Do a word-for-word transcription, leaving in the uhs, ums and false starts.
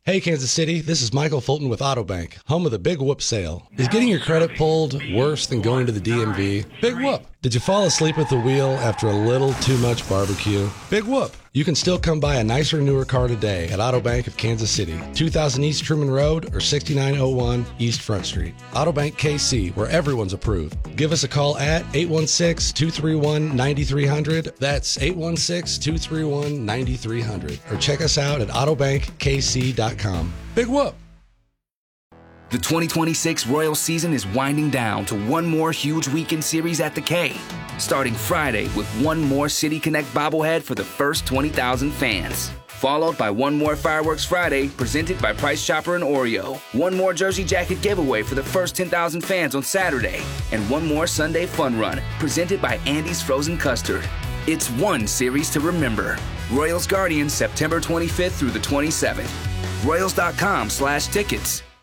Hey, Kansas City, this is Michael Fulton with Autobank, home of the Big Whoop sale. Is getting your credit pulled worse than going to the D M V? Big Whoop. Did you fall asleep at the wheel after a little too much barbecue? Big Whoop. You can still come buy a nicer, newer car today at Autobank of Kansas City, two thousand East Truman Road or sixty-nine oh one East Front Street. Autobank K C, where everyone's approved. Give us a call at eight one six, two three one, nine three zero zero. That's eight one six, two three one, nine three zero zero. Or check us out at autobank k c dot com. Big Whoop. The twenty twenty-six Royals season is winding down to one more huge weekend series at the K, starting Friday with one more City Connect bobblehead for the first twenty thousand fans, followed by one more Fireworks Friday presented by Price Chopper and Oreo, one more Jersey Jacket giveaway for the first ten thousand fans on Saturday, and one more Sunday Fun Run presented by Andy's Frozen Custard. It's one series to remember. Royals Guardians, September twenty-fifth through the twenty-seventh. Royals dot com slash tickets.